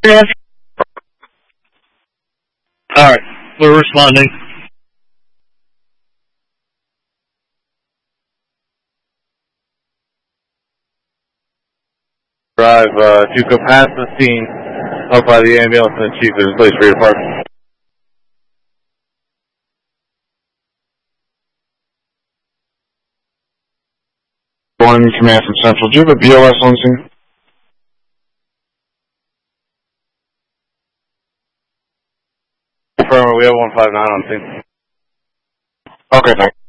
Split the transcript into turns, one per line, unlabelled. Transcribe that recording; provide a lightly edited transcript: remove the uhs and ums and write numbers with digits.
Alright, we're responding.
Drive, to go past the scene, up by the ambulance, and Chief, there's a place for you to park. One command from Central. Do you have a BLS on scene? Affirmative, we have 159 on scene. Okay, thanks.